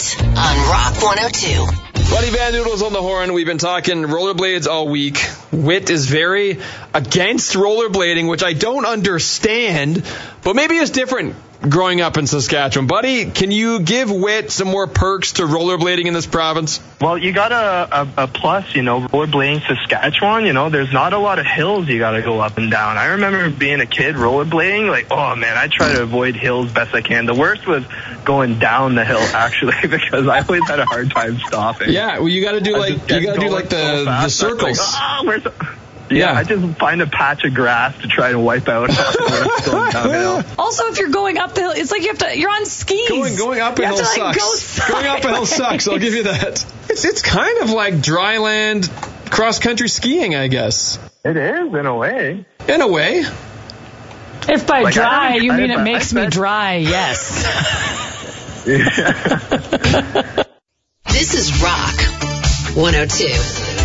Whit on Rock 102. Buddy Van Noodle's on the horn. We've been talking rollerblades all week. Whit is very against rollerblading, which I don't understand, but maybe it's different growing up in Saskatchewan. Buddy, can you give Whit some more perks to rollerblading in this province? Well, you got a plus, rollerblading Saskatchewan, there's not a lot of hills you got to go up and down. I remember being a kid rollerblading, I try to avoid hills best I can. The worst was going down the hill, actually, because I always had a hard time stopping. Yeah, well, you got to do the circles. Yeah, I just find a patch of grass to try to wipe out going downhill. Also, if you're going up the hill, it's like you're on skis. Going up a hill sucks. Going up a hill sucks, I'll give you that. It's kind of like dry land cross-country skiing, I guess. It is, in a way. In a way. If by dry you mean it makes me dry, yes. This is Rock 102.